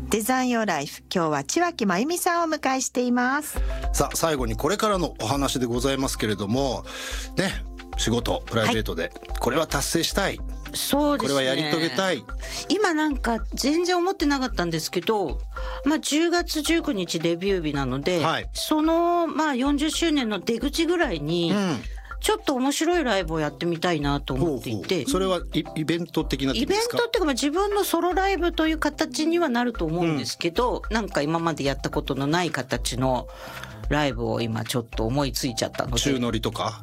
デザインヨーライフ、今日は千脇真由美さんをお迎えしています。 さあ最後にこれからのお話でございますけれどもね、仕事プライベートでこれは達成したい、 そうですね、 これはやり遂げたい。 今なんか全然思ってなかったんですけど、10月19日デビュー日なので、 はい、 その40周年の出口ぐらいに、ちょっと面白いライブをやってみたいなと思っていて、 それはイベント的なイベントっていうか、自分のソロライブという形にはなると思うんですけど、なんか今までやったことのない形のライブを今ちょっと思いついちゃったので。 宙乗りとか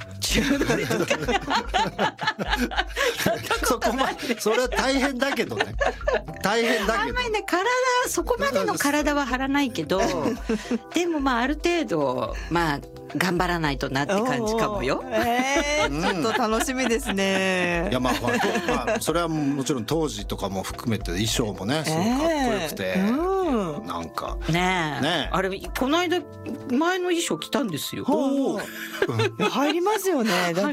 そこまでそれは大変だけどね、大変だけど、 あんまりねそこまでの体は張らないけどでもある程度頑張らないとなって感じかもよ。 ちょっと楽しみですね。 いやそれはもちろん当時とかも含めて衣装もねすごいかっこよくて、なんかねあれこの間前の衣装着たんですよ。 入りますよね。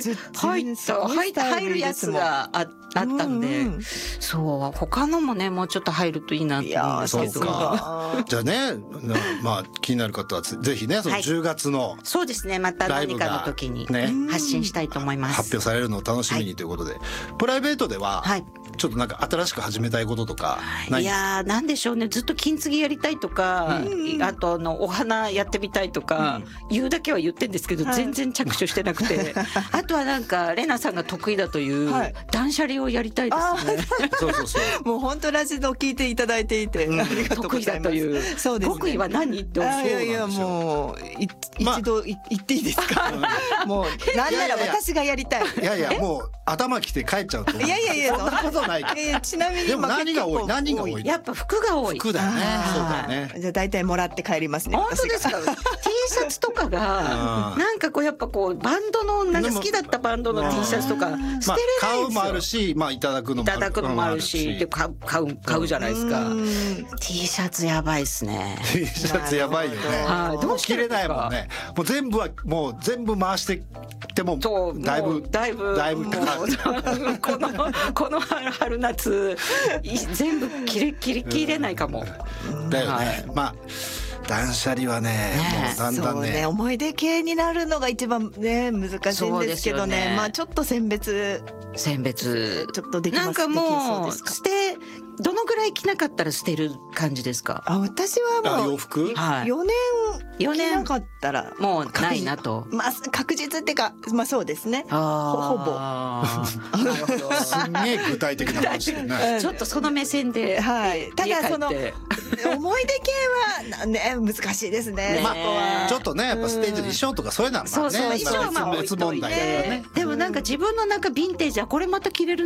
入るやつがあったんで、そう他のもねもうちょっと入るといいなって思うんですけど。 じゃあね、気になる方はぜひね、その10月のそうですね、また何かの時に発信したいと思います。 発表されるのを楽しみにということで、プライベートではちょっとなんか新しく始めたいこととかないですか？ いやなんでしょうね、ずっと金継ぎやりたいとか、あとお花やってみたいとか、言うだけは言ってんですけど、全然着手してなくてあとはなんかレナさんが得意だという断捨離をやりたいですね。 そうもう本当ラジオ聞いていただいていて、ありがとうございます。得意だという。そうですね。極意は何って思う。いやもう一度言っていいですか？もうなんなら私がやりたい。 いやもう頭きて帰っちゃうと思う。いやそんなことない。 ちなみにでも何が多い？ やっぱ服が多い。 服だね。そうだね。 じゃあ大体もらって帰りますね。 本当ですか？T シャツとかがなんかやっぱバンドのなんか好きだったバンドの T シャツとか捨てれないんですよ。 買うもあるし、いただくのもあるし、 で買うじゃないですか。T シャツやばいっすね。 T シャツやばいよね。どう着れないもんね。もう全部回してってもだいぶこの春夏全部切れないかも。だよね。断捨離はね、もうだんだんね、 思い出系になるのが一番ね難しいんですけどね。ちょっと選別ちょっとできます。 なんかもうどのぐらい着なかったら捨てる感じですか？ 私はもう洋服 4年着なかったらもうないなと。 確実っていうかそうですね。ほぼ。 なるほど。すんげえ具体的な話でね。 ちょっとその目線で。 ただその思い出系はね難しいですね。 ちょっとねやっぱステージの衣装とかそういうのはね。 衣装は別問題だよね。でもなんか自分のヴィンテージはこれまた着れる